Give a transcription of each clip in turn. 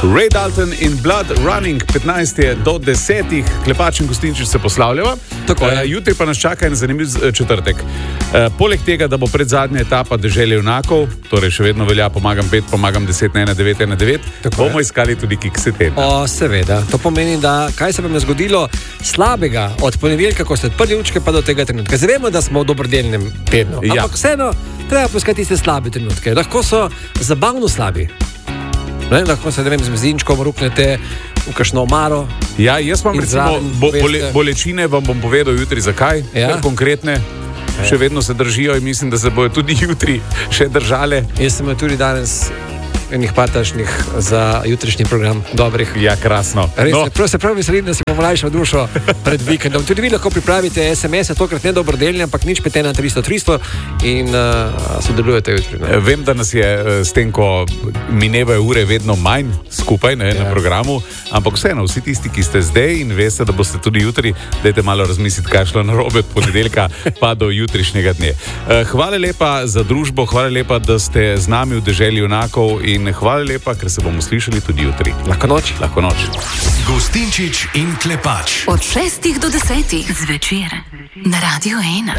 Ray Dalton in Blood Running, 15 je do 10, Klepač in Gostinčič se poslavljava. Jutri pa nas čaka en zanimiv četrtek. Poleg tega, da bo predzadnja etapa Deželje junakov, torej še vedno velja pomagam 5, pomagam 10, 1, 9, 1, 9, bomo iskali tudi kikse tedna. Seveda, to pomeni, da kaj se vam je zgodilo slabega od ponedeljka, ko ste odprli učke, pa do tega trenutka. Zdaj vemo, da smo v dobrodelnem tednu, ampak vseeno treba poiskati tiste slabe trenutke. Lahko so zabavno slabi. Lahko se, z mezinčkom ruknete v kakšno omaro. Ja, jaz vam recimo bolečine vam bom povedal jutri zakaj, ker konkretne še vedno se držijo in mislim, da se bojo tudi jutri še držale. Jaz sem tudi danes enih patašnih za jutrišnji program dobrih. Ja, krasno. Res se prav veselim, da si bom lajšal dušo pred vikendom. Tudi vi lahko pripravite SMS-e, tokrat ne dobrodelni, ampak nič 5 na 300 in sodelujete jutri. Vem, da nas je s tem, ko minevajo ure, vedno manj skupaj na programu, ampak vseeno, vsi tisti, ki ste zdaj in veste, da boste tudi jutri, dajte malo razmisliti, kaj šlo narobe od ponedeljka pa do jutrišnjega dne. Hvala lepa za družbo, hvala lepa, da ste z nami v Deželju junakov in hvala lepa, ker se bomo slišali tudi jutri. Lahko noč. Lahko noč. Gostinčič in Klepač. Od 6 do 10 zvečer na Radio 1.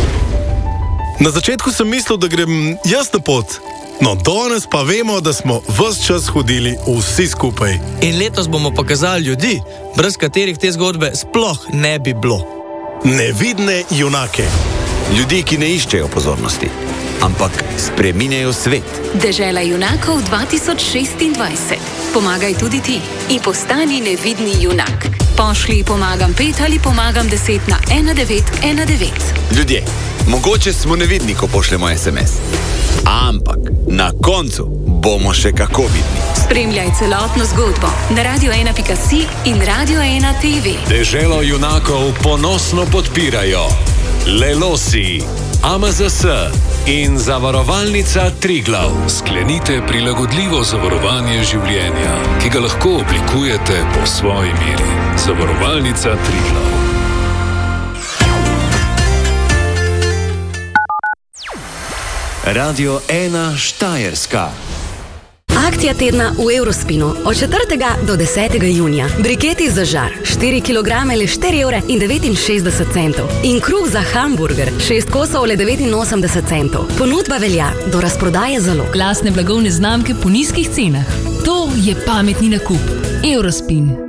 Na začetku sem mislil, da grem jaz na pot. No, danes pa vemo, da smo ves čas hodili vsi skupaj. In letos bomo pokazali ljudi, brez katerih te zgodbe sploh ne bi bilo. Nevidne junake. Ljudi, ki ne iščejo pozornosti, ampak spreminjajo svet. Dežela junakov 2026. Pomagaj tudi ti in postani nevidni junak. Pošli pomagam 5 ali pomagam 10 na 1919. Ljudje, mogoče smo nevidni, ko pošljemo SMS. Ampak na koncu bomo še kako vidni. Spremljaj celotno zgodbo na radio1.si in Radio 1 TV. Deželo junakov ponosno podpirajo Lelosi, AMZS in Zavarovalnica Triglav. Sklenite prilagodljivo zavarovanje življenja, ki ga lahko oblikujete po svoji meri. Zavarovalnica Triglav. Radio 1 Štajerska. Akcija tedna v Eurospinu od 4. do 10. junija. Briketi za žar 4 kg le 4,69 €. In kruh za hamburger 6 kosov le 89 centov. Ponudba velja do razprodaje zalog. Glasne blagovne znamke po nizkih cenah. To je pametni nakup. Eurospin.